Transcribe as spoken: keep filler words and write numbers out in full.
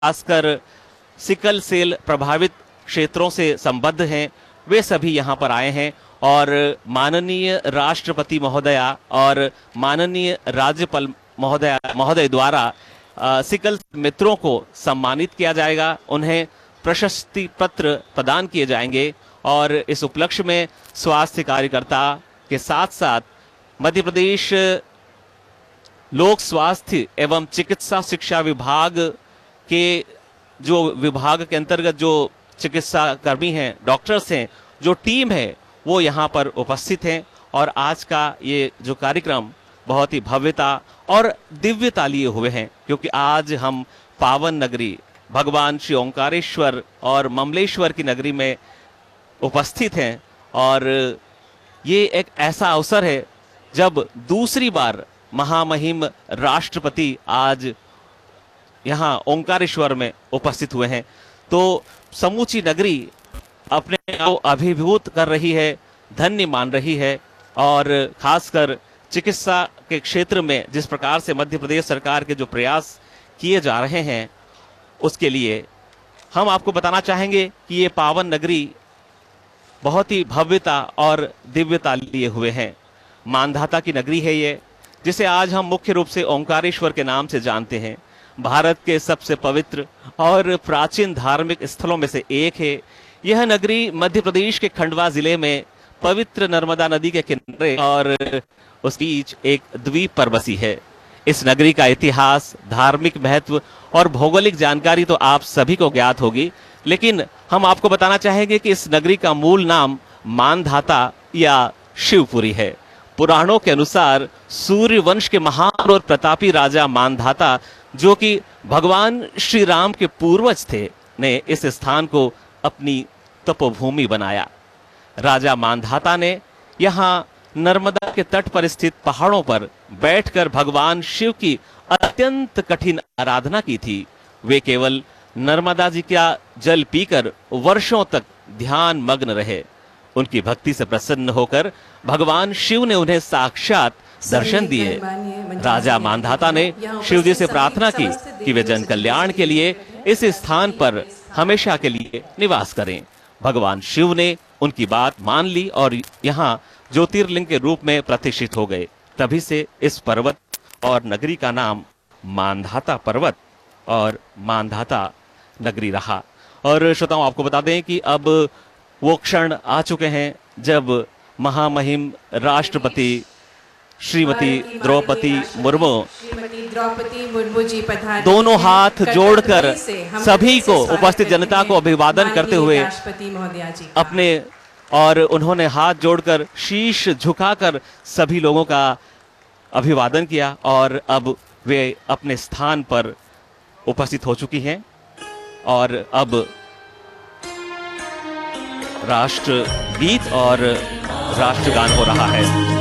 खासकर sickle cell प्रभावित क्षेत्रों से संबद्ध हैं, वे सभी यहाँ पर आए हैं और माननीय राष्ट्रपति महोदया और माननीय राज्यपाल महोदया महोदय द्वारा सिकल मित्रों को सम्मानित किया जाएगा, उन्हें प्रशस्ति पत्र प्रदान किए जाएंगे और इस उपलक्ष्य में स्वास्थ्य कार्यकर्ता के साथ साथ मध्य प्रदेश लोक स्वास्थ्य एवं चिकित्सा शिक्षा विभाग के जो विभाग के अंतर्गत जो चिकित्सा कर्मी हैं, डॉक्टर्स हैं, जो टीम है वो यहाँ पर उपस्थित हैं और आज का ये जो कार्यक्रम बहुत ही भव्यता और दिव्यता लिए हुए हैं, क्योंकि आज हम पावन नगरी भगवान श्री ओंकारेश्वर और ममलेश्वर की नगरी में उपस्थित हैं और ये एक ऐसा अवसर है जब दूसरी बार महामहिम राष्ट्रपति आज यहाँ ओंकारेश्वर में उपस्थित हुए हैं। तो समूची नगरी अपने को अभिभूत कर रही है, धन्य मान रही है और खासकर चिकित्सा के क्षेत्र में जिस प्रकार से मध्य प्रदेश सरकार के जो प्रयास किए जा रहे हैं उसके लिए हम आपको बताना चाहेंगे कि ये पावन नगरी बहुत ही भव्यता और दिव्यता लिए हुए हैं। मानधाता की नगरी है ये, जिसे आज हम मुख्य रूप से ओंकारेश्वर के नाम से जानते हैं। भारत के सबसे पवित्र और प्राचीन धार्मिक स्थलों में से एक है। यह नगरी मध्य प्रदेश के खंडवा जिले में पवित्र नर्मदा नदी के किनारे और उस बीच एक द्वीप पर बसी है। इस नगरी का इतिहास, धार्मिक महत्व और भौगोलिक जानकारी तो आप सभी को ज्ञात होगी, लेकिन हम आपको बताना चाहेंगे कि इस नगरी का मूल नाम मानधाता या शिवपुरी है। पुराणों के अनुसार सूर्य वंश के महान और प्रतापी राजा मानधाता, जो कि भगवान श्री राम के पूर्वज थे, ने इस स्थान को अपनी तपोभूमि बनाया। राजा मानधाता ने यहाँ नर्मदा के तट पर स्थित पहाड़ों पर बैठकर भगवान शिव की अत्यंत कठिन आराधना की थी। वे केवल नर्मदा जी का जल पीकर वर्षों तक ध्यान मग्न रहे। उनकी भक्ति से प्रसन्न होकर भगवान शिव ने उन्हें साक्षात दर्शन दिए। राजा मानधाता ने शिव जी से प्रार्थना की कि वे जन कल्याण के लिए इस स्थान पर हमेशा के लिए निवास करें। भगवान शिव ने उनकी बात मान ली और यहाँ ज्योतिर्लिंग के रूप में प्रतिष्ठित हो गए। तभी से इस पर्वत और नगरी का नाम मानधाता पर्वत और मानधाता नगरी रहा। और श्रोताओं, आपको बता दें कि अब वो क्षण आ चुके हैं जब महामहिम राष्ट्रपति श्रीमती द्रौपदी मुर्मू दोनों हाथ जोड़कर सभी को, उपस्थित जनता को अभिवादन करते हुए अपने और उन्होंने हाथ जोड़कर शीश झुकाकर सभी लोगों का अभिवादन किया और अब वे अपने स्थान पर उपस्थित हो चुकी हैं और अब राष्ट्र गीत और राष्ट्रगान हो रहा है।